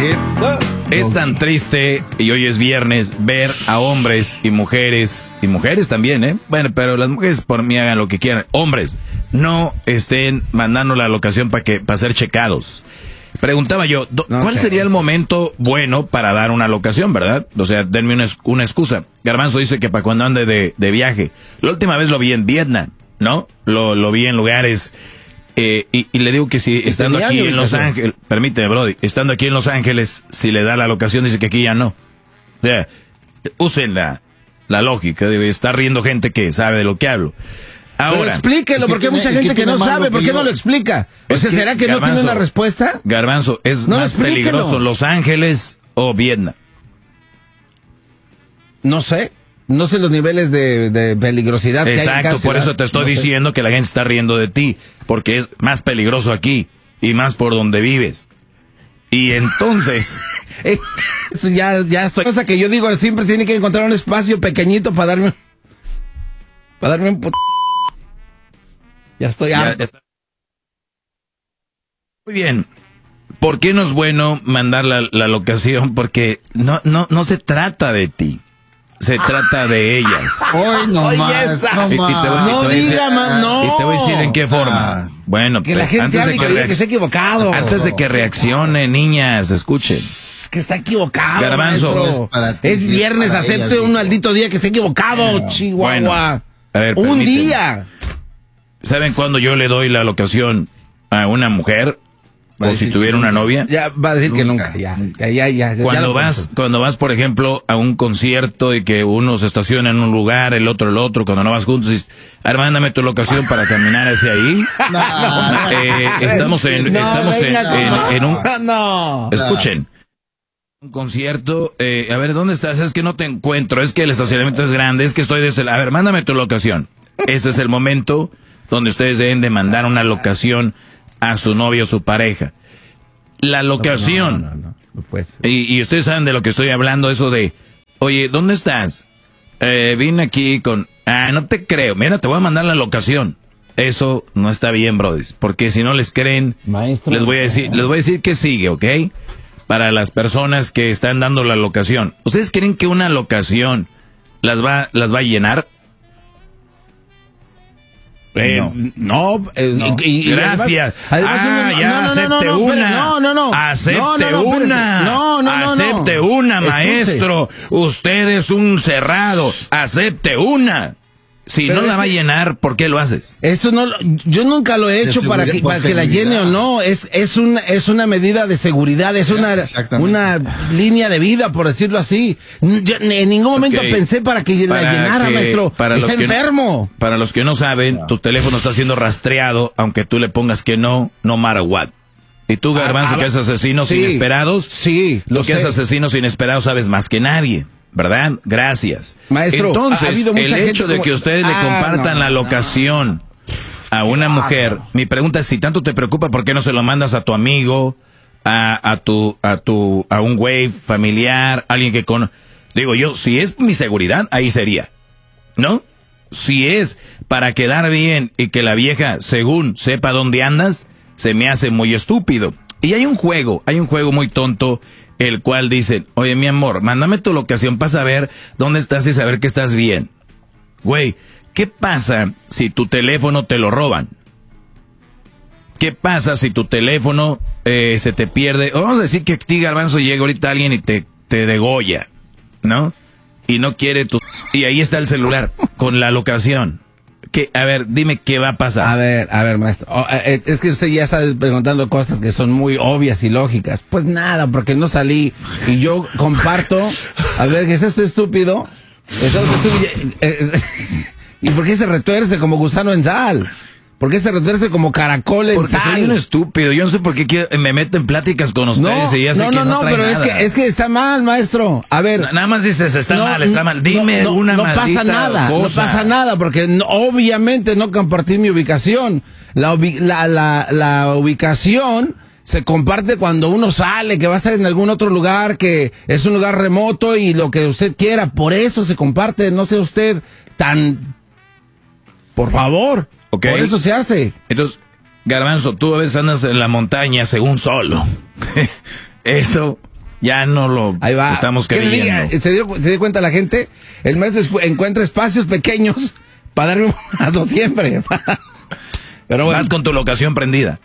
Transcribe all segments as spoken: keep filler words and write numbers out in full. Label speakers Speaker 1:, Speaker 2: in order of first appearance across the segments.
Speaker 1: bien.
Speaker 2: Es tan triste, y hoy es viernes, ver a hombres y mujeres, y mujeres también, ¿eh? Bueno, pero las mujeres por mí hagan lo que quieran. Hombres, no estén mandando la locación para que para ser checados. Preguntaba yo, no, ¿cuál sé, sería el momento bueno para dar una locación, verdad? O sea, denme una, una excusa. Garbanzo dice que para cuando ande de, de viaje. La última vez lo vi en Vietnam, ¿no? Lo, lo vi en lugares... Eh, y, y le digo que si estando aquí en Los Ángeles, permíteme, Brody, estando aquí en Los Ángeles, si le da la locación, dice que aquí ya no. O sea, usen la, la lógica, de estar riendo gente que sabe de lo que hablo. Ahora,
Speaker 3: pero explíquelo, porque hay mucha gente que no sabe, ¿por qué no lo explica? O sea, ¿será que no tiene una respuesta?
Speaker 2: Garbanzo, ¿es más peligroso Los Ángeles o Vietnam?
Speaker 3: No sé. No sé los niveles de, de peligrosidad que hay en cada ciudad.
Speaker 2: Exacto, por eso te estoy no diciendo sé. que la gente está riendo de ti, porque es más peligroso aquí y más por donde vives. Y entonces...
Speaker 3: Eso ya, ya estoy... Cosa que yo digo, siempre tiene que encontrar un espacio pequeñito para darme... Para darme un... Put... Ya estoy
Speaker 2: ya,
Speaker 3: harto.
Speaker 2: ya Muy bien. ¿Por qué no es bueno mandar la, la locación? Porque no, no, no se trata de ti. Se trata de ellas.
Speaker 1: Hoy no
Speaker 3: Oye,
Speaker 1: más,
Speaker 3: esa.
Speaker 1: no
Speaker 3: Y- y te voy-
Speaker 1: más.
Speaker 3: No diga, man, no.
Speaker 2: Y te voy a decir en qué forma.
Speaker 1: Ah.
Speaker 2: Bueno,
Speaker 3: Que
Speaker 2: pues,
Speaker 3: la gente
Speaker 2: antes
Speaker 3: hable
Speaker 2: de
Speaker 3: y
Speaker 2: que,
Speaker 3: que diga que
Speaker 2: reacc-
Speaker 3: está equivocado.
Speaker 2: antes de que reaccione, niñas, escuchen.
Speaker 3: Es que está equivocado,
Speaker 2: Garbanzo.
Speaker 3: maestro.
Speaker 1: Es para ti,
Speaker 3: Es
Speaker 1: sí,
Speaker 3: viernes,
Speaker 1: para
Speaker 3: acepte
Speaker 1: ellas,
Speaker 3: un
Speaker 1: hijo.
Speaker 3: maldito día que esté equivocado,
Speaker 1: Bueno.
Speaker 3: Chihuahua.
Speaker 2: Bueno, a ver,
Speaker 3: un
Speaker 2: permíteme.
Speaker 3: día.
Speaker 2: ¿Saben cuándo yo le doy la locación a una mujer?
Speaker 1: Va a
Speaker 2: O si
Speaker 1: decir
Speaker 2: tuviera
Speaker 1: que
Speaker 2: una
Speaker 1: nunca.
Speaker 2: novia.
Speaker 3: Ya va a decir que
Speaker 1: Nunca,
Speaker 3: nunca. Ya,
Speaker 1: nunca.
Speaker 3: ya, ya, ya.
Speaker 2: Cuando
Speaker 3: ya
Speaker 2: vas,
Speaker 3: lo
Speaker 2: cuando vas, por ejemplo, a un concierto y que uno se estaciona en un lugar, el otro el otro, cuando no vas juntos, dices, "Ah, mándame tu locación para caminar hacia ahí."
Speaker 1: No,
Speaker 2: Eh, estamos en,
Speaker 3: No,
Speaker 2: estamos en,
Speaker 3: venga,
Speaker 2: en-
Speaker 3: no.
Speaker 2: en un,
Speaker 3: No.
Speaker 2: escuchen, un concierto, eh, a ver, ¿dónde estás? Es que no te encuentro, es que el estacionamiento es grande, es que estoy desde el, a ver, mándame tu locación. Ese es el momento donde ustedes deben de mandar una locación a su novio o su pareja. La locación.
Speaker 3: No, no, no, no puede ser.
Speaker 2: Y, y ustedes saben de lo que estoy hablando, eso de, oye, ¿dónde estás? Eh, vine aquí con... Ah, no te creo. Mira, te voy a mandar la locación. Eso no está bien, brothers. Porque si no les creen,
Speaker 3: Maestro.
Speaker 2: les voy a decir, les voy a decir que sigue, ¿ok? Para las personas que están dando la locación. ¿Ustedes creen que una locación las va, las va a llenar?
Speaker 3: Eh,
Speaker 1: No.
Speaker 3: no, eh,
Speaker 1: No.
Speaker 3: y- y- y
Speaker 2: Gracias.
Speaker 3: además- además
Speaker 2: ah,
Speaker 3: uno-
Speaker 2: ya,
Speaker 3: no, no, no,
Speaker 2: acepte
Speaker 3: no, no,
Speaker 2: una.
Speaker 3: espere, no, no, no.
Speaker 2: Acepte
Speaker 3: No, no, no, espérese.
Speaker 2: una.
Speaker 3: No, no, no, no.
Speaker 2: Acepte una,
Speaker 3: Escuche.
Speaker 2: maestro. Usted es un cerrado. Acepte una. Si
Speaker 3: Pero
Speaker 2: no la
Speaker 3: es
Speaker 2: va a
Speaker 3: que-
Speaker 2: llenar, ¿por qué lo haces?
Speaker 3: Eso no, lo- yo nunca lo he hecho
Speaker 1: De
Speaker 3: para que,
Speaker 1: seguridad,
Speaker 3: para
Speaker 1: por
Speaker 3: que la llene o
Speaker 1: seguridad.
Speaker 3: no. Es, es una, es una medida de seguridad, es una,
Speaker 1: Exactamente.
Speaker 3: una línea de vida, por decirlo así. Yo en ningún momento
Speaker 2: Ok.
Speaker 3: pensé para que
Speaker 2: Para
Speaker 3: la llenara,
Speaker 2: que-
Speaker 3: maestro.
Speaker 2: para
Speaker 3: Está
Speaker 2: los que no-
Speaker 3: enfermo.
Speaker 2: Para los que no saben, tu teléfono está siendo rastreado, aunque tú le pongas que no, no matter what. Y tú, Garbanzo,
Speaker 3: Ah,
Speaker 2: que
Speaker 3: ah,
Speaker 2: es asesinos
Speaker 3: sí.
Speaker 2: inesperados,
Speaker 3: Sí,
Speaker 2: lo
Speaker 3: lo
Speaker 2: que es
Speaker 3: sé.
Speaker 2: asesinos inesperados sabes más que nadie, ¿verdad? Gracias.
Speaker 3: Maestro, ha
Speaker 2: entonces,
Speaker 3: habido mucha
Speaker 2: el
Speaker 3: gente
Speaker 2: hecho de
Speaker 3: como-
Speaker 2: que ustedes le
Speaker 3: Ah,
Speaker 2: compartan
Speaker 3: no,
Speaker 2: la locación a una mujer, mi pregunta es, si tanto te preocupa, ¿por qué no se lo mandas a tu amigo, a, a tu, a tu, a un güey familiar, alguien que con... Digo yo, si es mi seguridad, ahí sería, ¿no? Si es para quedar bien y que la vieja, según sepa dónde andas, se me hace muy estúpido. Y hay un juego, hay un juego muy tonto, el cual dice, oye, mi amor, mándame tu locación para saber dónde estás y saber que estás bien. Güey, ¿qué pasa si tu teléfono te lo roban? ¿Qué pasa si tu teléfono eh, se te pierde? O vamos a decir que a ti, Garbanzo, llega ahorita alguien y te, te degolla, ¿no? Y no quiere tu... Y ahí está el celular, con la locación. ¿Qué? A ver, dime qué va a pasar.
Speaker 3: A ver, a ver, maestro. Oh, eh, es que usted ya está preguntando cosas que son muy obvias y lógicas. Pues nada, porque no salí y yo comparto. A ver, ¿qué es esto estúpido? Esto es estúpido. Eh, eh, ¿Y por qué se retuerce como gusano en sal? ¿Por qué se retuerce como caracol en
Speaker 2: Porque
Speaker 3: sal?
Speaker 2: soy un estúpido. Yo no sé por qué quiero- me meto en pláticas con ustedes
Speaker 3: No,
Speaker 2: y ya sé
Speaker 3: no,
Speaker 2: que
Speaker 3: no,
Speaker 2: no,
Speaker 3: no,
Speaker 2: traen
Speaker 3: pero es
Speaker 2: nada.
Speaker 3: que, es que está mal, maestro. A ver.
Speaker 2: Nada más dices, está
Speaker 3: no,
Speaker 2: mal, está mal.
Speaker 3: no,
Speaker 2: Dime
Speaker 3: no,
Speaker 2: una
Speaker 3: no
Speaker 2: maldita
Speaker 3: pasa nada,
Speaker 2: cosa.
Speaker 3: no pasa nada, porque no- obviamente no compartí mi ubicación. La, ubi- la, la, la ubicación se comparte cuando uno sale, que va a estar en algún otro lugar, que es un lugar remoto y lo que usted quiera. Por eso se comparte, no sea usted tan... Por favor,
Speaker 2: Ok.
Speaker 3: por eso se hace.
Speaker 2: Entonces, Garbanzo, tú a veces andas en la montaña según solo. Eso Ya no lo
Speaker 3: Ahí va.
Speaker 2: estamos
Speaker 3: Que me diga,
Speaker 2: creyendo.
Speaker 3: ¿Se dio, se dio cuenta la gente? El maestro escu- encuentra espacios pequeños para darme un mazo siempre. Pero bueno.
Speaker 2: Vas con tu locación prendida.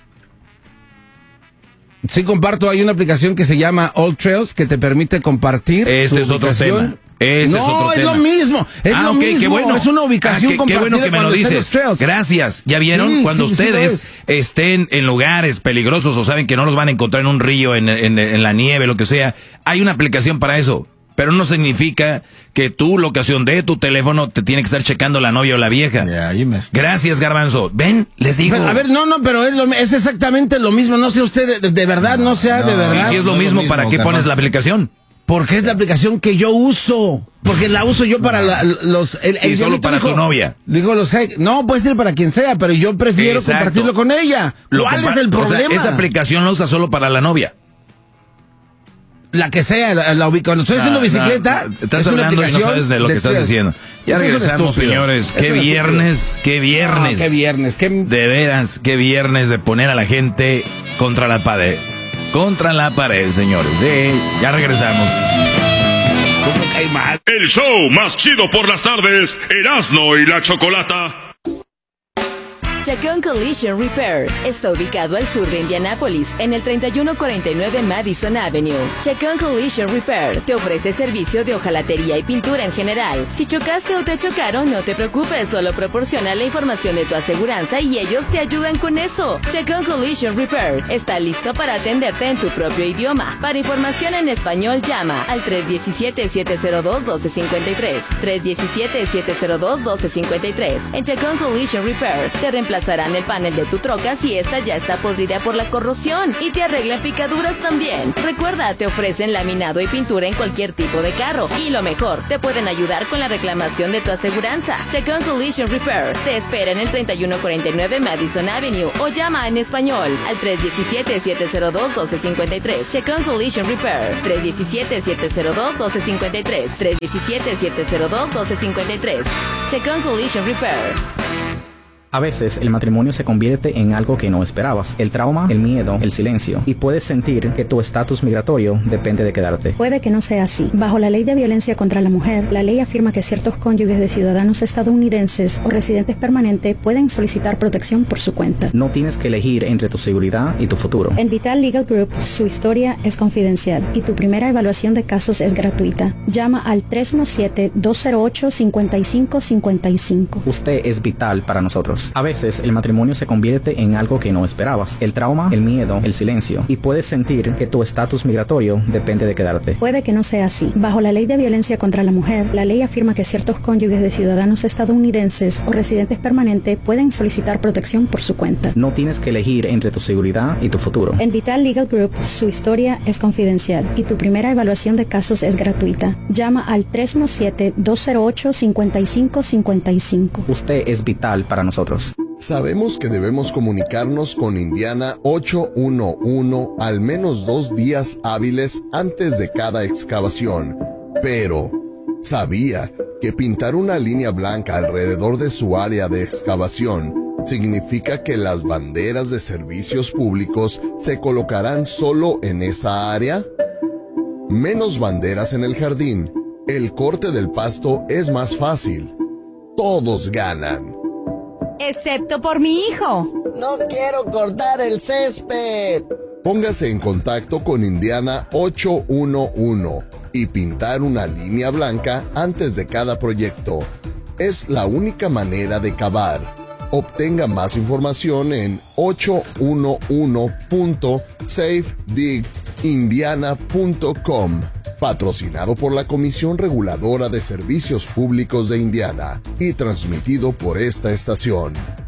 Speaker 3: Sí comparto, hay una aplicación que se llama All Trails que te permite compartir.
Speaker 2: Este
Speaker 3: tu
Speaker 2: es otro
Speaker 3: ubicación.
Speaker 2: tema. Este
Speaker 3: no,
Speaker 2: es otro
Speaker 3: es
Speaker 2: tema.
Speaker 3: lo mismo. Es
Speaker 2: ah,
Speaker 3: lo
Speaker 2: ok,
Speaker 3: mismo.
Speaker 2: qué bueno.
Speaker 3: Es una ubicación
Speaker 2: ah, qué,
Speaker 3: compartida.
Speaker 2: qué bueno que me lo
Speaker 3: cuando está en
Speaker 2: dices.
Speaker 3: los trails.
Speaker 2: Gracias. ¿Ya vieron?
Speaker 3: Sí,
Speaker 2: Cuando
Speaker 3: sí, sí,
Speaker 2: ustedes
Speaker 3: sí
Speaker 2: estén en lugares peligrosos o saben que no los van a encontrar en un río, en, en, en la nieve, lo que sea, hay una aplicación para eso. Pero no significa que tu locación de tu teléfono te tiene que estar checando la novia o la vieja.
Speaker 1: Yeah, you messed up.
Speaker 2: Gracias, Garbanzo. Ven, les digo.
Speaker 3: Pero, a ver, no, no, pero es, lo, es exactamente lo mismo. No sé usted, de, de verdad, no, no sea
Speaker 1: no.
Speaker 3: de
Speaker 2: Y
Speaker 3: verdad.
Speaker 2: si es lo
Speaker 1: no es
Speaker 2: mismo,
Speaker 1: lo
Speaker 2: ¿para
Speaker 1: mismo,
Speaker 2: qué pones
Speaker 1: Garbanzo.
Speaker 2: la aplicación?
Speaker 3: Porque es la aplicación que yo uso. Porque la uso yo para la, los... El, el
Speaker 2: Y solo
Speaker 3: diablito
Speaker 2: para tu
Speaker 3: dijo-
Speaker 2: novia.
Speaker 3: Dijo los hacks. No, puede ser para quien sea, pero yo prefiero
Speaker 2: Exacto.
Speaker 3: compartirlo con ella.
Speaker 2: Lo
Speaker 3: ¿Cuál
Speaker 2: compa-
Speaker 3: es el
Speaker 2: o sea,
Speaker 3: problema?
Speaker 2: esa aplicación la usa solo para la novia.
Speaker 3: La que sea, la, la ubico. Cuando estoy haciendo
Speaker 2: No,
Speaker 3: bicicleta...
Speaker 2: no, estás
Speaker 3: es una
Speaker 2: hablando y no
Speaker 3: aplicación
Speaker 2: sabes de lo que estás
Speaker 3: trails.
Speaker 2: diciendo. Ya
Speaker 3: Eso es un
Speaker 2: regresamos,
Speaker 3: estúpido.
Speaker 2: señores.
Speaker 3: Es
Speaker 2: Qué
Speaker 3: un
Speaker 2: viernes, qué viernes.
Speaker 3: Ah, qué viernes, qué-
Speaker 2: De veras, qué viernes de poner a la gente contra la pared. Contra la pared, señores. Sí, ya regresamos.
Speaker 3: ¿Cómo cae mal?
Speaker 4: El show más chido por las tardes, Erasmo y la Chocolata.
Speaker 5: Chacón Collision Repair está ubicado al sur de Indianápolis, en el treinta y uno cuarenta y nueve Madison Avenue. Chacón Collision Repair te ofrece servicio de hojalatería y pintura en general. Si chocaste o te chocaron, no te preocupes, solo proporciona la información de tu aseguranza y ellos te ayudan con eso. Chacón Collision Repair está listo para atenderte en tu propio idioma. Para información en español, llama al tres uno siete, siete cero dos, uno dos cinco tres. tres uno siete, siete cero dos, uno dos cinco tres. En Chacón Collision Repair te reemplazarán el panel de tu troca si esta ya está podrida por la corrosión y te arreglan picaduras también. Recuerda, te ofrecen laminado y pintura en cualquier tipo de carro. Y lo mejor, te pueden ayudar con la reclamación de tu aseguranza. Chacón Collision Repair te espera en el treinta y uno cuarenta y nueve Madison Avenue o llama en español al tres uno siete, siete cero dos, uno dos cinco tres. Chacón Collision Repair tres uno siete, siete cero dos, uno dos cinco tres. tres uno siete, siete cero dos, uno dos cinco tres. Chacón Collision Repair.
Speaker 6: A veces el matrimonio se convierte en algo que no esperabas. El trauma, el miedo, el silencio. Y puedes sentir que tu estatus migratorio depende de quedarte.
Speaker 7: Puede que no sea así. Bajo la ley de violencia contra la mujer, la ley afirma que ciertos cónyuges de ciudadanos estadounidenses o residentes permanentes pueden solicitar protección por su cuenta.
Speaker 6: No tienes que elegir entre tu seguridad y tu futuro.
Speaker 7: En Vital Legal Group, su historia es confidencial y tu primera evaluación de casos es gratuita. Llama al tres uno siete, dos cero ocho, cinco cinco cinco cinco.
Speaker 6: Usted es vital para nosotros. A veces el matrimonio se convierte en algo que no esperabas. El trauma, el miedo, el silencio. Y puedes sentir que tu estatus migratorio depende de quedarte.
Speaker 7: Puede que no sea así. Bajo la ley de violencia contra la mujer, la ley afirma que ciertos cónyuges de ciudadanos estadounidenses o residentes permanentes pueden solicitar protección por su cuenta.
Speaker 6: No tienes que elegir entre tu seguridad y tu futuro.
Speaker 7: En Vital Legal Group, su historia es confidencial y tu primera evaluación de casos es gratuita. Llama al tres uno siete, dos cero ocho, cinco cinco cinco cinco.
Speaker 6: Usted es vital para nosotros.
Speaker 8: Sabemos que debemos comunicarnos con Indiana ocho uno uno al menos dos días hábiles antes de cada excavación, pero ¿sabía que pintar una línea blanca alrededor de su área de excavación significa que las banderas de servicios públicos se colocarán solo en esa área? Menos banderas en el jardín. El corte del pasto es más fácil. Todos ganan.
Speaker 9: Excepto por mi hijo.
Speaker 10: No quiero cortar el césped.
Speaker 8: Póngase en contacto con Indiana ocho uno uno y pintar una línea blanca antes de cada proyecto. Es la única manera de cavar. Obtenga más información en ocho uno uno punto safe dig indiana punto com. Patrocinado por la Comisión Reguladora de Servicios Públicos de Indiana y transmitido por esta estación.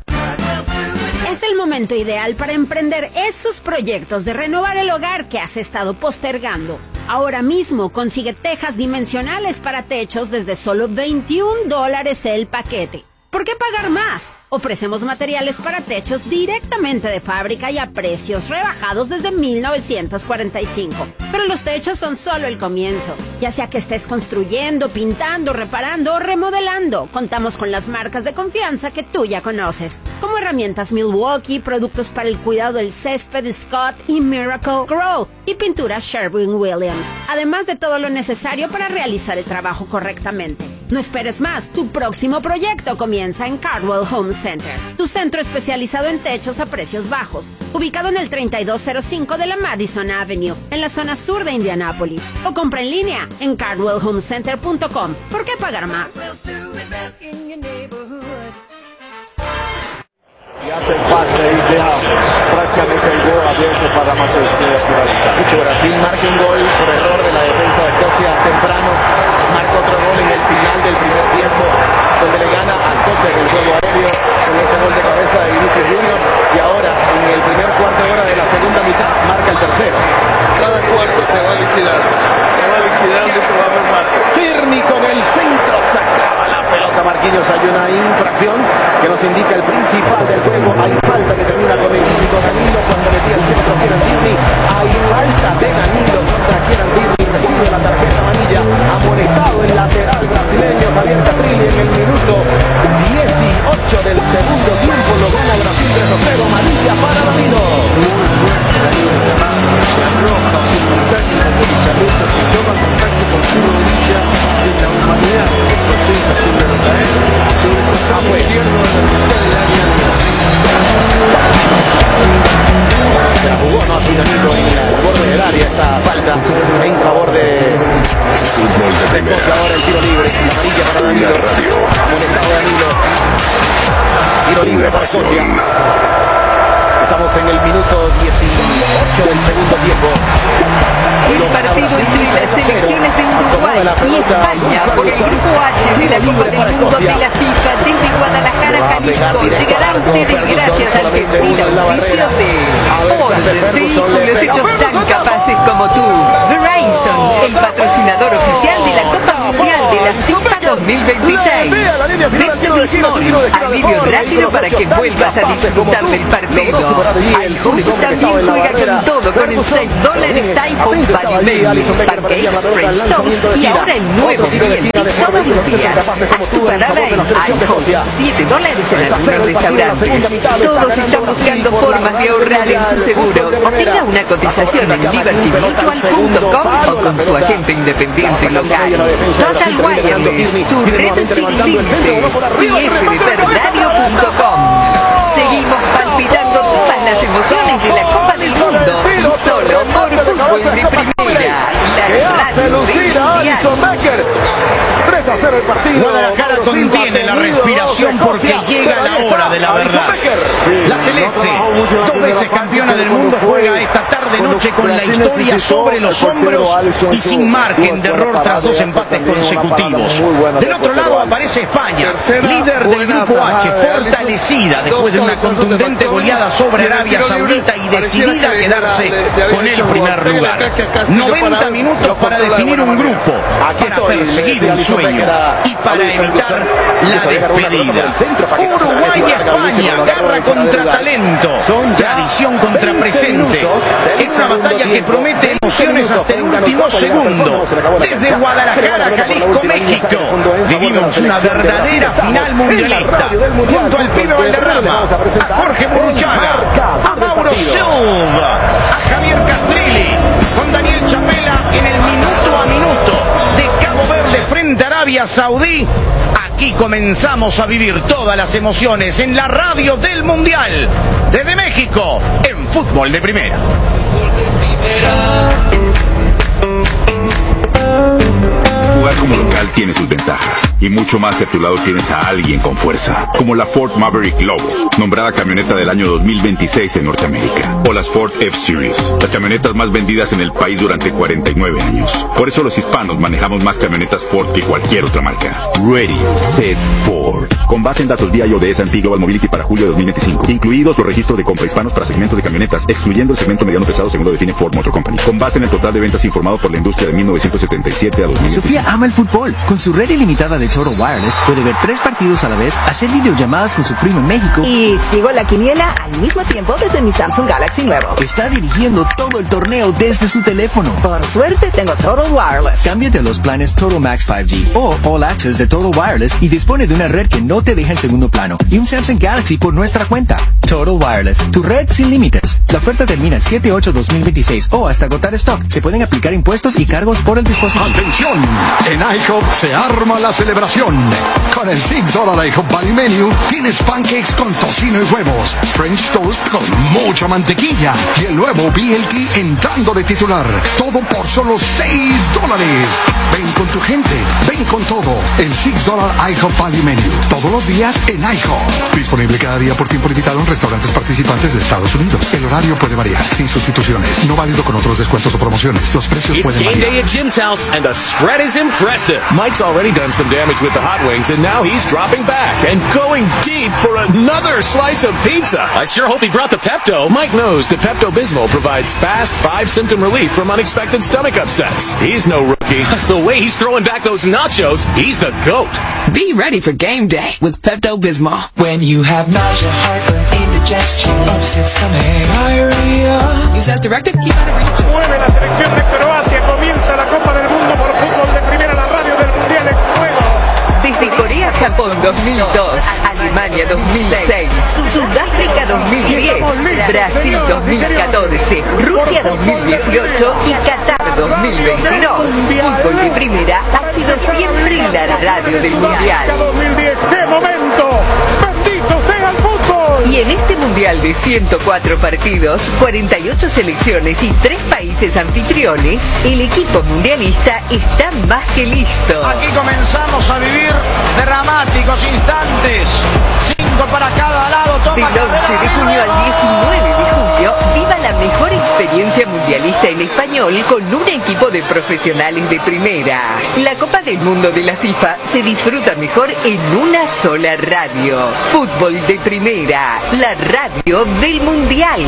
Speaker 9: Es el momento ideal para emprender esos proyectos de renovar el hogar que has estado postergando. Ahora mismo consigue tejas dimensionales para techos desde solo veintiún dólares el paquete. ¿Por qué pagar más? Ofrecemos materiales para techos directamente de fábrica y a precios rebajados desde mil novecientos cuarenta y cinco. Pero los techos son solo el comienzo. Ya sea que estés construyendo, pintando, reparando o remodelando, contamos con las marcas de confianza que tú ya conoces, como herramientas Milwaukee, productos para el cuidado del césped Scott y Miracle Grow, y pinturas Sherwin-Williams, además de todo lo necesario para realizar el trabajo correctamente. No esperes más, tu próximo proyecto comienza en Cardwell Home Center, tu centro especializado en techos a precios bajos, ubicado en el treinta y dos cero cinco de la Madison Avenue, en la zona sur de Indianápolis, o compra en línea en cardwell home center punto com. ¿Por qué pagar más?
Speaker 1: Y hace el pase y deja prácticamente el gol abierto para Mateus de finalizar. Mucho Brasil marca un gol por error de la defensa de Escocia temprano. Marca otro gol en el final del primer tiempo, donde le gana a Escocia en el juego aéreo con ese gol de cabeza de Vinicius Junior. Y ahora, en el primer cuarto de hora de la segunda mitad, marca el tercero.
Speaker 11: Cada cuarto te va a liquidar. Te va liquidando y te va a ver más.
Speaker 1: Firmi con el centro, sacaba la pelota Marquinhos. Hay una infracción que nos indica el principal del juego. Hay falta que termina con el físico Danilo cuando metía el centro Kieran Tierney. Hay falta de Danilo contra Kieran Tierney. Recibe la tarjeta amarilla. Amonestado el lateral brasileño Javier Catrilli en el minuto dieciocho del segundo tiempo. Lo gana Brasil tres a cero. Amarilla para Danilo. La roja simultánea de Chaluto que toma contacto con su rodilla de la humanidad. Esto sí está haciendo nota, ¿eh? Sobre el costado izquierdo de la mitad del área. Se la jugó, no, así Danilo en el borde del área. Esta falta en favor de
Speaker 4: Fútbol de primera.
Speaker 1: Ahora el tiro libre. Amarilla para Danilo. Amonestado Danilo. Tiro libre para Escocia. Estamos en el minuto dieciocho del segundo tiempo.
Speaker 12: El partido entre las selecciones de Uruguay y España por el Grupo H de la Copa del Mundo de la FIFA desde Guadalajara, Jalisco, llegará a ustedes gracias al gentil auspicio de Ford, vehículos hechos tan capaces como tú. Verizon, el patrocinador oficial de la Copa Mundial de la FIFA dos mil veintiséis. Desde Bismol, alivio rápido para que vuelvas a disfrutar del partido. iPhone también juega con todo con el seis dólares iPhone Value Meal, Pancakes, French Toast y ahora el nuevo B L T todos los días. Haz tu parada en iPhone, siete dólares en algunos restaurantes. Todos están buscando formas de ahorrar en su seguro. Obtenga una cotización en liberty mutual punto com o con su agente independiente local. Total Wireless, tu red sin límites. y f d t radio punto com. Seguimos palpitando todas las emociones de la Copa del Mundo y solo por Fútbol de Primera, la radio del Mundial.
Speaker 1: tres a cero el partido.
Speaker 2: Guadalajara contiene la respiración porque llega la hora de la verdad. La Celeste, dos veces campeona del mundo, juega esta tarde noche con la historia sobre los hombros y sin margen de error tras dos empates consecutivos. Del otro lado aparece España, líder del Grupo H, fortalecida después de una contundente goleada sobre Arabia Saudita y decidida a quedarse con el primer lugar. noventa minutos para definir un grupo, para perseguir un sueño y para evitar la despedida. Uruguay y España, garra contra talento, tradición contra presente. Es una batalla que promete emociones hasta el último segundo. Desde Guadalajara, Jalisco, México, vivimos una verdadera final mundialista. Junto al pibe Valderrama, a Jorge Burruchaga, a Mauro Silva, a Javier Catrilli, con Daniel Chapela en el minuto a minuto de Cabo Verde frente a Arabia Saudí. Aquí comenzamos a vivir todas las emociones en la radio del Mundial. Desde México, en Fútbol de Primera.
Speaker 13: Jugar como local tiene sus ventajas, y mucho más si a tu lado tienes a alguien con fuerza, como la Ford Maverick Lobo, nombrada camioneta del año dos mil veintiséis en Norteamérica, o las Ford F-Series, las camionetas más vendidas en el país durante cuarenta y nueve años. Por eso los hispanos manejamos más camionetas Ford que cualquier otra marca. Ready, Set, Ford. Con base en datos D I O de S and P Global Mobility para julio de dos mil veinticinco, incluidos los registros de compra hispanos para segmentos de camionetas, excluyendo el segmento mediano pesado según lo define Ford Motor Company. Con base en el total de ventas informado por la industria de mil novecientos setenta y siete a dos mil veinticinco.
Speaker 14: Sofía ama el fútbol, Con su red ilimitada de Total Wireless, puede ver tres partidos a la vez, hacer videollamadas con su primo en México.
Speaker 15: Y sigo la quiniela al mismo tiempo desde mi Samsung Galaxy nuevo.
Speaker 14: Está dirigiendo todo el torneo desde su teléfono.
Speaker 15: Por suerte tengo Total Wireless.
Speaker 14: Cámbiate a los planes Total Max cinco G o All Access de Total Wireless y dispone de una red que no te deja en segundo plano y un Samsung Galaxy por nuestra cuenta. Total Wireless, tu red sin límites. La oferta termina el siete ocho dos mil veintiséis o hasta agotar stock. Se pueden aplicar impuestos y cargos por el dispositivo.
Speaker 16: ¡Atención! En IHOP se arma la celebración. Con el seis dólares IHOP Value Menu tienes pancakes con tocino y huevos, French toast con mucha mantequilla y el nuevo B L T entrando de titular. Todo por solo seis dólares. Ven con tu gente, ven con todo. El seis dólares IHOP Value Menu. Todos los días en IHOP. Disponible cada día por tiempo limitado en restaurantes participantes de Estados Unidos. El horario puede variar, sin sustituciones. No válido con otros descuentos o promociones. Los precios
Speaker 17: It's
Speaker 16: pueden
Speaker 17: game
Speaker 16: variar.
Speaker 17: day at Jim's house, and the spread is impressive. Mike's already done some damage with the hot wings, and now he's dropping back and going deep for another slice of pizza. I sure hope he brought the Pepto. Mike knows the Pepto-Bismol provides fast, five-symptom relief from unexpected stomach upsets. He's no rookie. The way he's throwing back those nachos, he's the GOAT.
Speaker 18: Be ready for game day with Pepto-Bismol. When you have nausea, heartburn, indigestion, upsets stomach, diarrhea. Use as directed. Keep out of reach.
Speaker 19: Mueve la selección de Croacia. Comienza la Copa del Mundo por fútbol de primera, la radio del Mundial en juego.
Speaker 12: Desde Corea, Japón dos mil dos, Alemania dos mil seis, Sudáfrica dos mil diez, Brasil dos mil catorce, Rusia dos mil dieciocho y Qatar dos mil veintidós. Fútbol de primera ha sido siempre la radio del Mundial.
Speaker 19: dos mil diez, ¡qué momento! ¡Bendito sea el fútbol!
Speaker 12: Y en este Mundial de ciento cuatro partidos, cuarenta y ocho selecciones y tres países anfitriones, el equipo mundialista está más que listo.
Speaker 20: Aquí comenzamos a vivir dramáticos instantes. Cinco para cada lado. Toma
Speaker 12: Del once de junio al diecinueve de julio, viva la mejor experiencia mundialista en español con un equipo de profesionales de primera. La Copa del Mundo de la FIFA se disfruta mejor en una sola radio. Fútbol de primera, la radio del Mundial.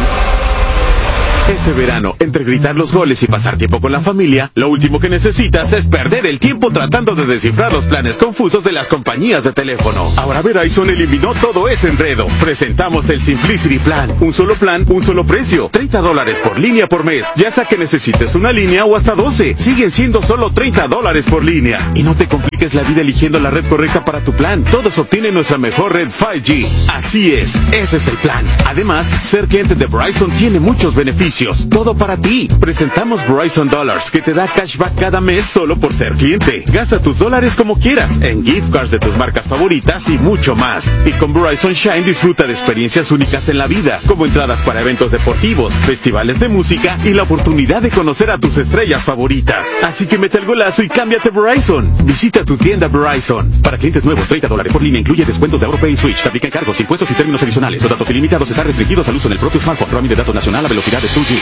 Speaker 21: Este verano, entre gritar los goles y pasar tiempo con la familia, lo último que necesitas es perder el tiempo tratando de descifrar los planes confusos de las compañías de teléfono. Ahora Verizon eliminó todo ese enredo. Presentamos el Simplicity Plan. Un solo plan, un solo precio. treinta dólares por línea por mes. Ya sea que necesites una línea o hasta doce. Siguen siendo solo treinta dólares por línea. Y no te compliques la vida eligiendo la red correcta para tu plan. Todos obtienen nuestra mejor red cinco G. Así es, ese es el plan. Además, ser cliente de Verizon tiene muchos beneficios. Todo para ti. Presentamos Verizon Dollars, que te da cashback cada mes solo por ser cliente. Gasta tus dólares como quieras, en gift cards de tus marcas favoritas y mucho más. Y con Verizon Shine disfruta de experiencias únicas en la vida, como entradas para eventos deportivos, festivales de música y la oportunidad de conocer a tus estrellas favoritas. Así que mete el golazo y cámbiate Verizon. Visita tu tienda Verizon. Para clientes nuevos, treinta dólares por línea incluye descuentos de AutoPay y Switch. Se aplican cargos, impuestos y términos adicionales. Los datos ilimitados están restringidos al uso en el propio smartphone. Roaming de datos nacional a velocidad de dos G.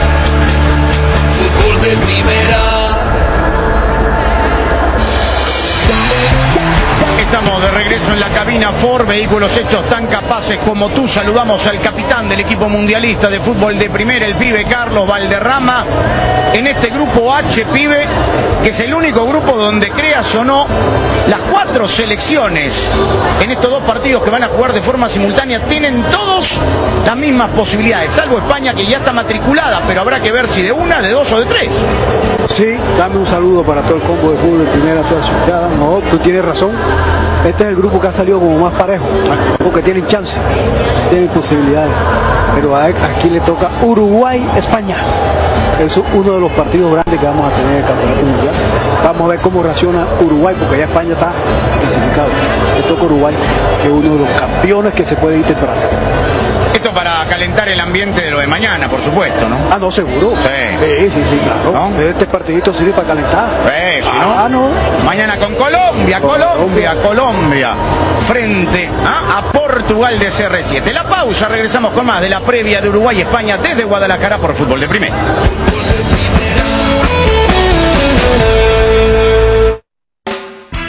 Speaker 22: Fútbol de primera.
Speaker 20: Estamos de regreso en la cabina Ford, vehículos hechos tan capaces como tú. Saludamos al capitán del equipo mundialista de fútbol de primera, el pibe Carlos Valderrama, en este grupo H, pibe, que es el único grupo donde, creas o no, las cuatro selecciones en estos dos partidos que van a jugar de forma simultánea tienen todos las mismas posibilidades, salvo España, que ya está matriculada, pero habrá que ver si de una, de dos o de tres.
Speaker 23: Sí, dame un saludo para todo el combo de fútbol de primera, toda su hinchada. No, tú tienes razón. Este es el grupo que ha salido como más parejo, porque tienen chance, tienen posibilidades. Pero a, aquí le toca Uruguay-España. Es uno de los partidos grandes que vamos a tener en el campeonato mundial. Vamos a ver cómo reacciona Uruguay, porque ya España está clasificado. Le toca Uruguay, que es uno de los campeones que se puede ir temprano.
Speaker 20: Esto para calentar el ambiente de lo de mañana, por supuesto, ¿no?
Speaker 23: Ah, no, seguro.
Speaker 20: Sí,
Speaker 23: sí, sí, sí, claro. ¿No? Este partidito sirve para calentar.
Speaker 20: Sí, sí, ¿no?
Speaker 23: Ah, no.
Speaker 20: Mañana con Colombia, Colombia, Colombia, frente a, a Portugal de C R siete. La pausa, regresamos con más de la previa de Uruguay-España desde Guadalajara por Fútbol de Primera.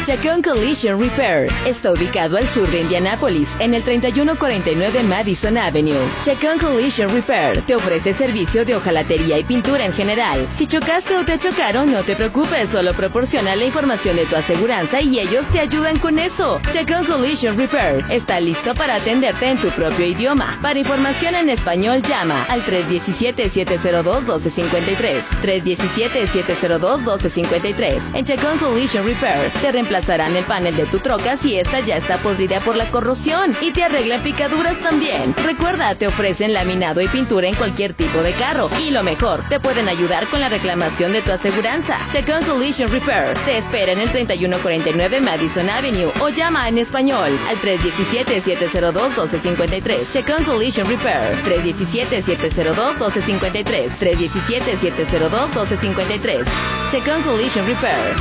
Speaker 3: Chacón Collision Repair está ubicado al sur de Indianápolis, en el treinta y uno cuarenta y nueve Madison Avenue. Chacón Collision Repair te ofrece servicio de hojalatería y pintura en general. Si chocaste o te chocaron, no te preocupes, solo proporciona la información de tu aseguranza y ellos te ayudan con eso. Chacón Collision Repair está listo para atenderte en tu propio idioma. Para información en español, llama al tres uno siete, siete cero dos, uno dos cinco tres. tres uno siete, siete cero dos, uno dos cinco tres. En Chacón Collision Repair te reemplazarán el panel de tu troca si esta ya está podrida por la corrosión y te arreglan picaduras también. Recuerda, te ofrecen laminado y pintura en cualquier tipo de carro y lo mejor, te pueden ayudar con la reclamación de tu aseguranza. Chacón Collision Repair te espera en el treinta y uno cuarenta y nueve Madison Avenue o llama en español al tres uno siete, siete cero dos, uno dos cinco tres. Chacón Collision Repair tres uno siete, siete cero dos, uno dos cinco tres. tres uno siete, siete cero dos, uno dos cinco tres. Chacón Collision Repair.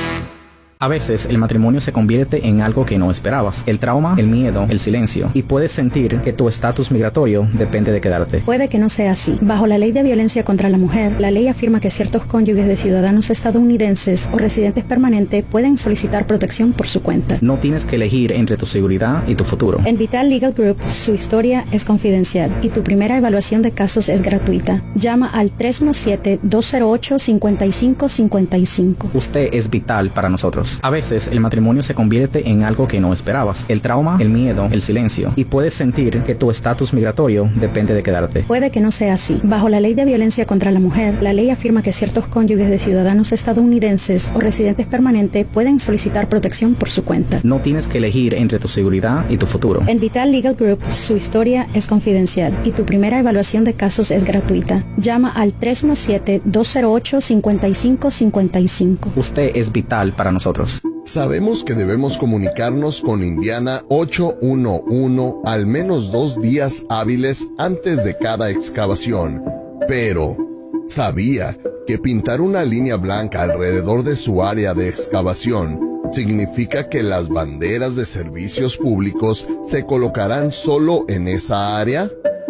Speaker 6: A veces el matrimonio se convierte en algo que no esperabas. El trauma, el miedo, el silencio. Y puedes sentir que tu estatus migratorio depende de quedarte.
Speaker 7: Puede que no sea así. Bajo la ley de violencia contra la mujer, la ley afirma que ciertos cónyuges de ciudadanos estadounidenses o residentes permanentes pueden solicitar protección por su cuenta.
Speaker 6: No tienes que elegir entre tu seguridad y tu futuro.
Speaker 7: En Vital Legal Group, su historia es confidencial y tu primera evaluación de casos es gratuita. Llama al tres uno siete, dos cero ocho, cinco cinco cinco cinco.
Speaker 6: Usted es vital para nosotros. A veces el matrimonio se convierte en algo que no esperabas. El trauma, el miedo, el silencio. Y puedes sentir que tu estatus migratorio depende de quedarte.
Speaker 7: Puede que no sea así. Bajo la ley de violencia contra la mujer, la ley afirma que ciertos cónyuges de ciudadanos estadounidenses o residentes permanentes pueden solicitar protección por su cuenta.
Speaker 6: No tienes que elegir entre tu seguridad y tu futuro.
Speaker 7: En Vital Legal Group, su historia es confidencial y tu primera evaluación de casos es gratuita. Llama al tres uno siete, dos cero ocho, cinco cinco cinco cinco.
Speaker 6: Usted es vital para nosotros.
Speaker 8: Sabemos que debemos comunicarnos con Indiana ocho uno uno al menos dos días hábiles antes de cada excavación, pero ¿sabía que pintar una línea blanca alrededor de su área de excavación significa que las banderas de servicios públicos se colocarán solo en esa área?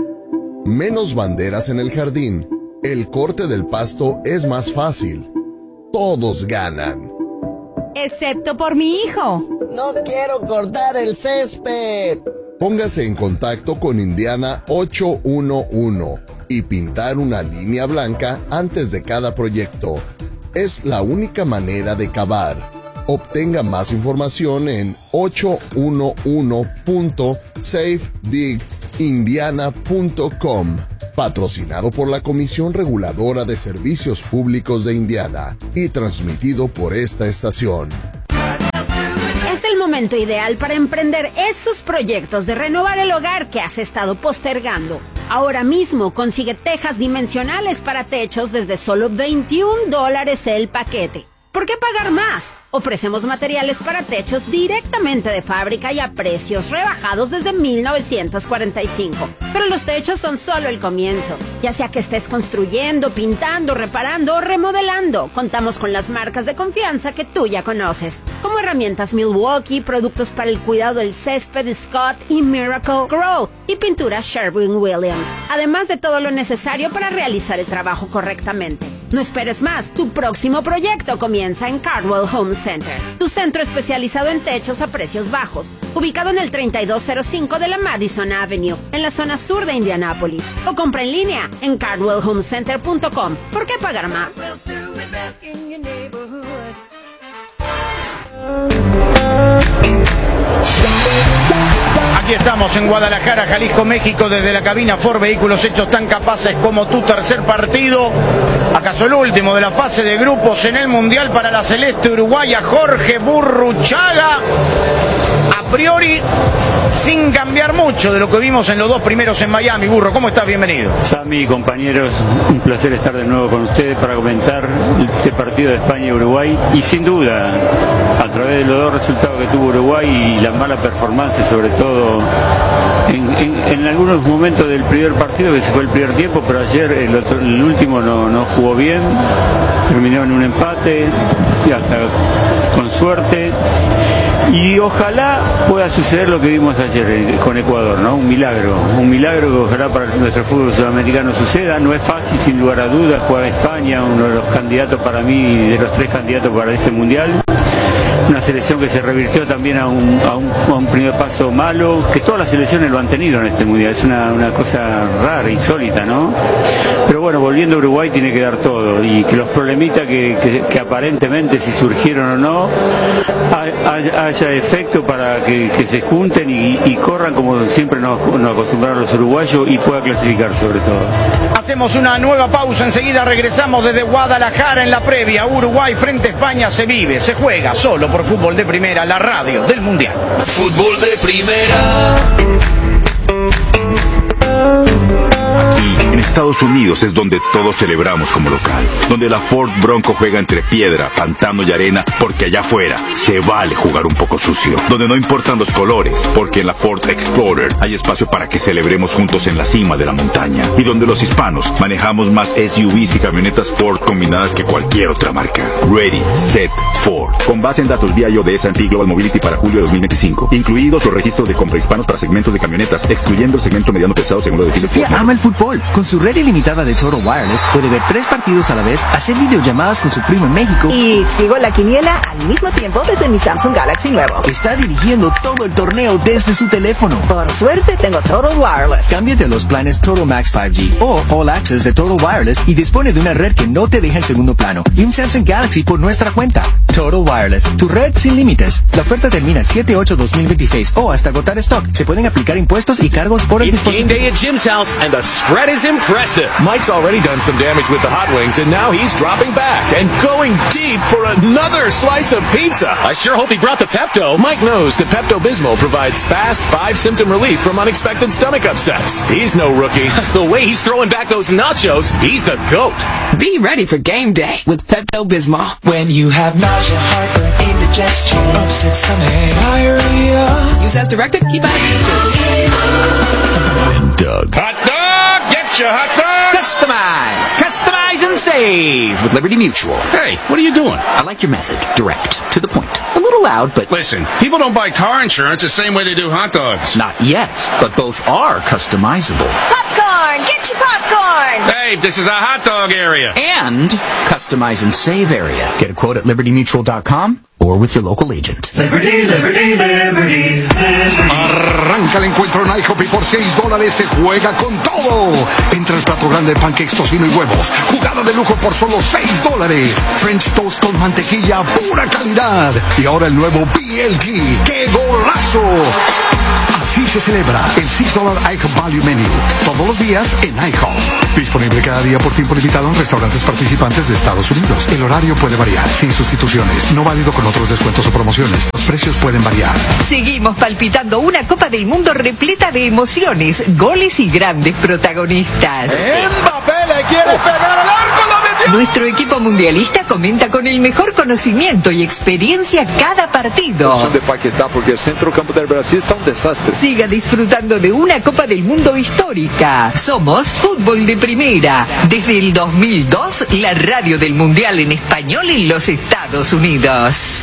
Speaker 8: Menos banderas en el jardín. El corte del pasto es más fácil. Todos ganan.
Speaker 5: Excepto por mi hijo.
Speaker 10: No quiero cortar el césped.
Speaker 8: Póngase en contacto con Indiana ocho uno uno y pintar una línea blanca antes de cada proyecto. Es la única manera de cavar. Obtenga más información en ocho uno uno punto safe dig indiana punto com. Patrocinado por la Comisión Reguladora de Servicios Públicos de Indiana y transmitido por esta estación.
Speaker 9: Es el momento ideal para emprender esos proyectos de renovar el hogar que has estado postergando. Ahora mismo consigue tejas dimensionales para techos desde solo veintiún dólares el paquete. ¿Por qué pagar más? Ofrecemos materiales para techos directamente de fábrica y a precios rebajados desde mil novecientos cuarenta y cinco. Pero los techos son solo el comienzo. Ya sea que estés construyendo, pintando, reparando o remodelando, contamos con las marcas de confianza que tú ya conoces, como herramientas Milwaukee, productos para el cuidado del césped Scott y Miracle Grow y pinturas Sherwin-Williams, además de todo lo necesario para realizar el trabajo correctamente. No esperes más, tu próximo proyecto comienza en Cardwell Home Center, tu centro especializado en techos a precios bajos, ubicado en el treinta y dos cero cinco de la Madison Avenue, en la zona sur de Indianápolis, o compra en línea en cardwell home center punto com. ¿Por qué pagar más?
Speaker 20: Aquí estamos en Guadalajara, Jalisco, México, desde la cabina Ford Vehículos Hechos Tan Capaces como tu tercer partido. ¿Acaso el último de la fase de grupos en el Mundial para la Celeste Uruguaya? Jorge Burruchaga. A priori, sin cambiar mucho de lo que vimos en los dos primeros en Miami. Burro, ¿cómo estás? Bienvenido.
Speaker 22: Sami, compañeros, un placer estar de nuevo con ustedes para comentar este partido de España y Uruguay. Y sin duda, a través de los dos resultados que tuvo Uruguay y la mala performance, sobre todo en, en, en algunos momentos del primer partido, que se fue el primer tiempo, pero ayer el, otro, el último no, no jugó bien, terminó en un empate, y hasta con suerte. Y ojalá pueda suceder lo que vimos ayer con Ecuador, ¿no? Un milagro, un milagro que ojalá para nuestro fútbol sudamericano suceda. No es fácil, sin lugar a dudas, juega España, uno de los candidatos para mí, de los tres candidatos para este mundial. una selección que se revirtió también a un, a un, a un primer paso malo, que todas las selecciones lo han tenido en este mundial, es una, una cosa rara, insólita, ¿no? Pero bueno, volviendo a Uruguay tiene que dar todo, y que los problemitas que, que, que aparentemente, si surgieron o no, haya, haya efecto para que, que se junten y, y corran como siempre nos, nos acostumbraron los uruguayos, y pueda clasificar sobre todo.
Speaker 20: Hacemos una nueva pausa, enseguida regresamos desde Guadalajara en la previa. Uruguay frente a España se vive, se juega solo por Fútbol de Primera, la radio del Mundial.
Speaker 1: Fútbol de Primera.
Speaker 13: Aquí, en Estados Unidos, es donde todos celebramos como local, donde la Ford Bronco juega entre piedra, pantano y arena, porque allá afuera se vale jugar un poco sucio, donde no importan los colores, porque en la Ford Explorer hay espacio para que celebremos juntos en la cima de la montaña, y donde los hispanos manejamos más S U Vs y camionetas Ford combinadas que cualquier otra marca. Ready, Set, Ford. Con base en datos vía I O de S and P Global Mobility para julio de dos mil veinticinco, incluidos los registros de compra hispanos para segmentos de camionetas, excluyendo el segmento mediano pesado según lo define
Speaker 14: Sofía
Speaker 13: Ford.
Speaker 14: ama el fútbol. Con su red ilimitada de Total Wireless puede ver tres partidos a la vez, hacer videollamadas con su primo en México
Speaker 15: Y sigo la quiniela al mismo tiempo desde mi Samsung Galaxy nuevo.
Speaker 14: está dirigiendo todo el torneo desde su teléfono.
Speaker 15: Por suerte tengo Total Wireless.
Speaker 14: Cámbiate a los planes Total Max cinco G o All Access de Total Wireless y dispone de una red que no te deja en segundo plano y un Samsung Galaxy por nuestra cuenta. Total Wireless, tu red sin límites. La oferta termina el siete ocho dos mil veintiséis o hasta agotar stock. Se pueden aplicar impuestos y cargos por el
Speaker 17: It's game
Speaker 14: dispositivo.
Speaker 17: day at Jim's house, and the spread is impressive. Mike's already done some damage with the hot wings, and now he's dropping back and going deep for another slice of pizza. I sure hope he brought the Pepto. Mike knows the Pepto-Bismol provides fast, five-symptom relief from unexpected stomach upsets. He's no rookie. The way he's throwing back those nachos, he's the GOAT.
Speaker 18: Be ready for game day with Pepto-Bismol. When you have nausea, heartburn, indigestion, upset stomach, diarrhea. Use as directed. Keep out of
Speaker 17: And Doug.
Speaker 20: Hot dog, get your hot dog.
Speaker 4: Customize, customize and save with Liberty Mutual.
Speaker 11: Hey, what are you doing?
Speaker 4: I like your method. Direct, to the point. A little loud, but...
Speaker 11: Listen, people don't buy car insurance the same way they do hot dogs.
Speaker 4: Not yet, but both are customizable.
Speaker 15: Popcorn, get your popcorn.
Speaker 11: Hey, this is a hot dog area.
Speaker 4: And customize and save area. Get a quote at liberty mutual dot com or with your local agent.
Speaker 16: Liberty, Liberty, Liberty, Liberty. Arranca el encuentro en IHOP y por seis dólares se juega con todo. Entra el plato grande de pancakes, tocino y huevos. Jugada de lujo por solo seis dólares. French toast con mantequilla, pura calidad. Y ahora el nuevo B L T. ¡Qué golazo! Así se celebra el seis dólares IHOP Value Menu. Todos los días en IHOP. Disponible cada día por tiempo limitado en restaurantes participantes de Estados Unidos. El horario puede variar, sin sustituciones. No válido con otros descuentos o promociones. Los precios pueden variar.
Speaker 24: Seguimos palpitando una Copa del Mundo repleta de emociones, goles y grandes protagonistas.
Speaker 20: Mbappé le quiere pegar al arco, lo metió.
Speaker 24: Nuestro equipo mundialista comenta con el mejor conocimiento y experiencia cada partido.
Speaker 25: de Paquetá, porque el centro campo del Brasil está un desastre.
Speaker 24: Siga disfrutando de una Copa del Mundo histórica. Somos Fútbol de Primera. Desde el dos mil dos, la radio del Mundial en español en los Estados Unidos.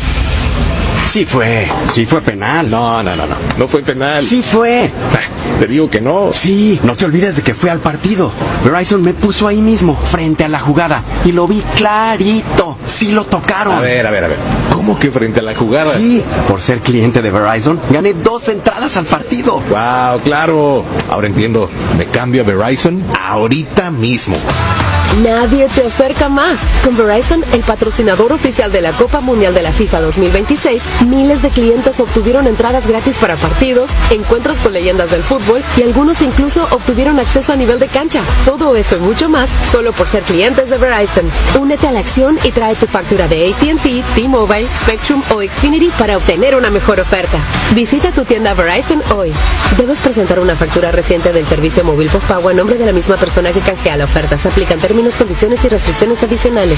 Speaker 26: Sí fue, sí fue penal.
Speaker 25: No, no, no, no, no fue penal.
Speaker 26: Sí fue.
Speaker 25: Ah, te digo que no.
Speaker 26: Sí, no te olvides de que fue al partido. Verizon me puso ahí mismo, frente a la jugada, y lo vi clarito. Sí lo tocaron.
Speaker 25: A ver, a ver, a ver. ¿Cómo que frente a la jugada?
Speaker 26: Sí, por ser cliente de Verizon, gané dos entradas al partido.
Speaker 25: Wow, claro. Ahora entiendo. Me cambio a Verizon ahorita mismo.
Speaker 27: Nadie te acerca más. Con Verizon, el patrocinador oficial de la Copa Mundial de la FIFA dos mil veintiséis, miles de clientes obtuvieron entradas gratis para partidos, encuentros con leyendas del fútbol y algunos incluso obtuvieron acceso a nivel de cancha. Todo eso y mucho más solo por ser clientes de Verizon. Únete a la acción y trae tu factura de A T and T, T-Mobile, Spectrum o Xfinity para obtener una mejor oferta. Visita tu tienda Verizon hoy. Debes presentar una factura reciente del servicio móvil postpago a nombre de la misma persona que canjea la oferta. Se aplican términos, condiciones y restricciones adicionales.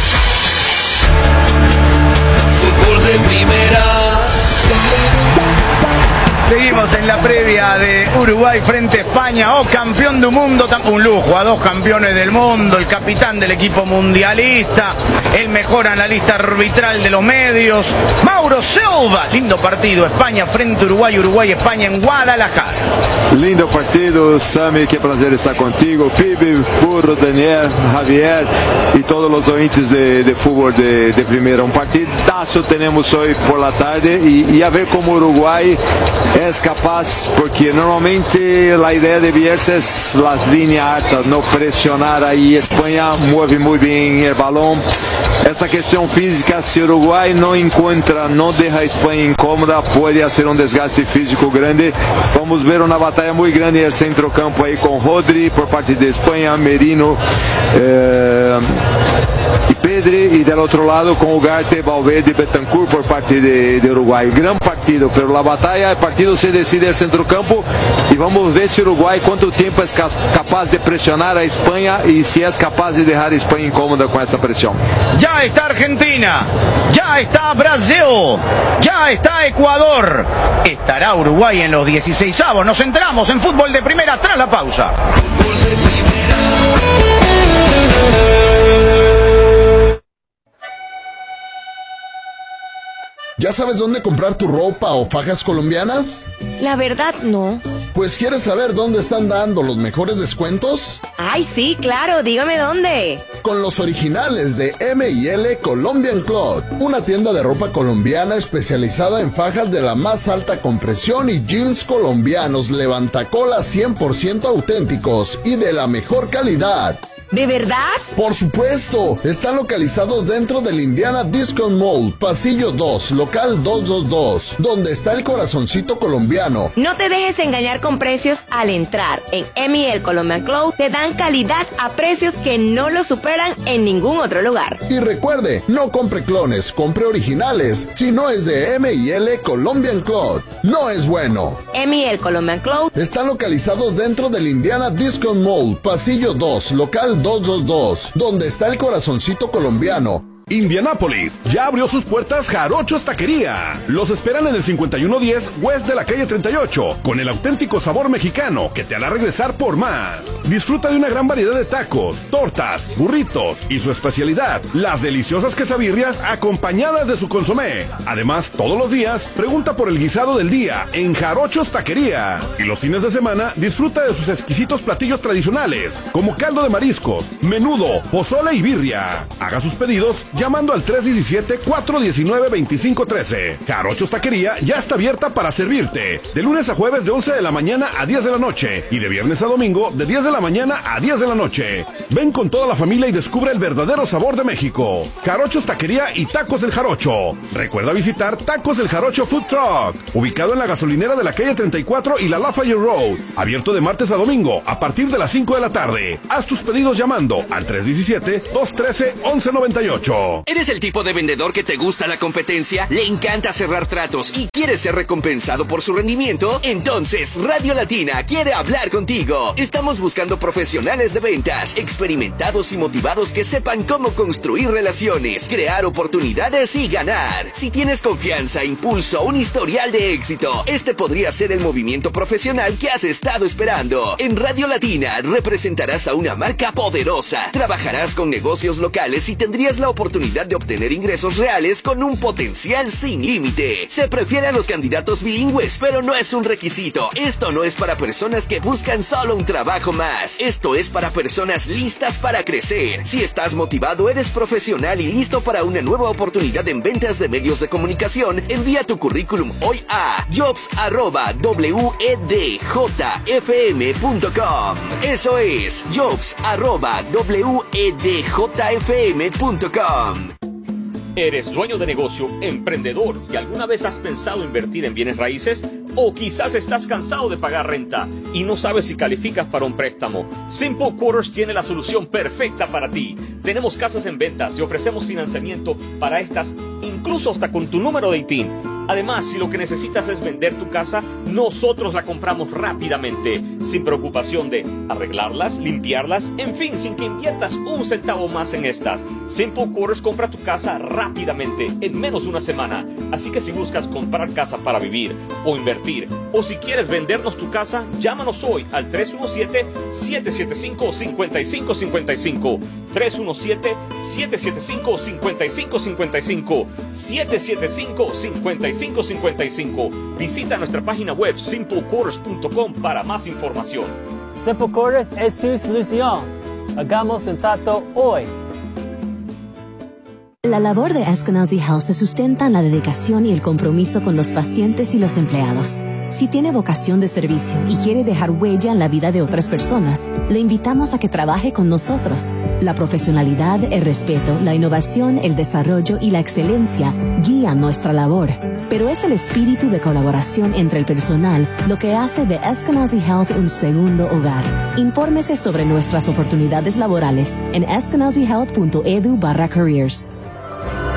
Speaker 1: Fútbol de Primera.
Speaker 20: Seguimos en en la previa de Uruguay frente a España. Oh, campeón del mundo, un lujo, a dos campeones del mundo, el capitán del equipo mundialista, el mejor analista arbitral de los medios, Mauro Silva. Lindo partido, España frente a Uruguay, Uruguay-España en Guadalajara.
Speaker 2: Lindo partido, Sammy, qué placer estar contigo, Pibe, Burro, Daniel, Javier y todos los oyentes de, de fútbol de, de primera. Un partidazo tenemos hoy por la tarde y, y a ver cómo Uruguay es capaz, porque normalmente la idea de Bielsa es las líneas altas, no presionar ahí. España mueve muy bien el balón. Esta cuestión física, si Uruguay no encuentra, no deja a España incómoda, puede hacer un desgaste físico grande. Vamos a ver una batalla muy grande en el centro campo ahí con Rodri por parte de España, Merino eh, y Pedri, y del otro lado con Ugarte, Valverde y Betancourt por parte de, de Uruguay. Gran partido, pero la batalla, el partido se decide en el centro campo y vamos a ver si Uruguay cuánto tiempo es capaz de presionar a España y si es capaz de dejar a España incómoda con esa presión.
Speaker 20: Ya está Argentina, ya está Brasil, ya está Ecuador, estará Uruguay en los dieciseisavos. Nos centramos en fútbol de primera tras la pausa. Fútbol de primera.
Speaker 8: ¿Ya sabes dónde comprar tu ropa o fajas colombianas?
Speaker 3: La verdad, no.
Speaker 8: Pues, ¿quieres saber dónde están dando los mejores descuentos?
Speaker 3: Ay, sí, claro, dígame dónde.
Speaker 8: Con los originales de M y L Colombian Cloth, una tienda de ropa colombiana especializada en fajas de la más alta compresión y jeans colombianos levantacolas cien por ciento auténticos y de la mejor calidad.
Speaker 3: ¿De verdad?
Speaker 8: Por supuesto, están localizados dentro del Indiana Discount Mall, pasillo dos, local doscientos veintidós, donde está el corazoncito colombiano.
Speaker 3: No te dejes engañar con precios al entrar. En M y L Colombian Cloth te dan calidad a precios que no lo superan en ningún otro lugar.
Speaker 8: Y recuerde, no compre clones, compre originales. Si no es de M y L Colombian Cloth, no es bueno.
Speaker 3: M y L Colombian Cloth
Speaker 8: están localizados dentro del Indiana Discount Mall, pasillo dos, local doscientos veintidós, donde está el corazoncito colombiano.
Speaker 7: Indianápolis, ya abrió sus puertas Jarochos Taquería. Los esperan en el cincuenta y uno diez West de la calle treinta y ocho, con el auténtico sabor mexicano que te hará regresar por más. Disfruta de una gran variedad de tacos, tortas, burritos y su especialidad, las deliciosas quesabirrias acompañadas de su consomé. Además, todos los días, pregunta por el guisado del día en Jarochos Taquería. Y los fines de semana, disfruta de sus exquisitos platillos tradicionales, como caldo de mariscos, menudo, pozole y birria. Haga sus pedidos llamando al tres uno siete, cuatro uno nueve, dos cinco uno tres. Jarochos Taquería ya está abierta para servirte de lunes a jueves de once de la mañana a diez de la noche y de viernes a domingo de diez de la mañana a diez de la noche. Ven con toda la familia y descubre el verdadero sabor de México. Jarochos Taquería y Tacos del Jarocho. Recuerda visitar Tacos del Jarocho Food Truck, ubicado en la gasolinera de la calle treinta y cuatro y la Lafayette Road, abierto de martes a domingo a partir de las cinco de la tarde. Haz tus pedidos llamando al tres uno siete, dos uno tres, once noventa y ocho.
Speaker 12: ¿Eres el tipo de vendedor que te gusta la competencia? ¿Le encanta cerrar tratos y quiere ser recompensado por su rendimiento? Entonces Radio Latina quiere hablar contigo. Estamos buscando profesionales de ventas, experimentados y motivados que sepan cómo construir relaciones, crear oportunidades y ganar. Si tienes confianza, impulso, un historial de éxito, este podría ser el movimiento profesional que has estado esperando. En Radio Latina representarás a una marca poderosa, trabajarás con negocios locales y tendrías la oportunidad de obtener ingresos reales con un potencial sin límite. Se prefiere a los candidatos bilingües, pero no es un requisito. Esto no es para personas que buscan solo un trabajo más. Esto es para personas listas para crecer. Si estás motivado, eres profesional y listo para una nueva oportunidad en ventas de medios de comunicación, envía tu currículum hoy a jobs arroba wedjfm punto com. Eso es jobs arroba wedjfm punto com.
Speaker 19: ¿Eres dueño de negocio, emprendedor y alguna vez has pensado invertir en bienes raíces? ¿O quizás estás cansado de pagar renta y no sabes si calificas para un préstamo? Simple Quarters tiene la solución perfecta para ti. Tenemos casas en ventas y ofrecemos financiamiento para estas, incluso hasta con tu número de I T I N. Además, si lo que necesitas es vender tu casa, nosotros la compramos rápidamente, sin preocupación de arreglarlas, limpiarlas, en fin, sin que inviertas un centavo más en estas. Simple Quarters compra tu casa rápidamente, en menos de una semana. Así que si buscas comprar casa para vivir o invertir, o si quieres vendernos tu casa, llámanos hoy al tres uno siete, siete siete cinco, cinco cinco cinco cinco, tres uno siete, siete siete cinco, cinco cinco cinco cinco, siete siete cinco, cinco cinco cinco cinco. Visita nuestra página web simple quarters punto com para más información.
Speaker 5: Simple Quarters es tu solución. Hagamos un trato hoy.
Speaker 6: La labor de Eskenazi Health se sustenta en la dedicación y el compromiso con los pacientes y los empleados. Si tiene vocación de servicio y quiere dejar huella en la vida de otras personas, le invitamos a que trabaje con nosotros. La profesionalidad, el respeto, la innovación, el desarrollo y la excelencia guían nuestra labor. Pero es el espíritu de colaboración entre el personal lo que hace de Eskenazi Health un segundo hogar. Infórmese sobre nuestras oportunidades laborales en eskenazi health punto edu barra careers.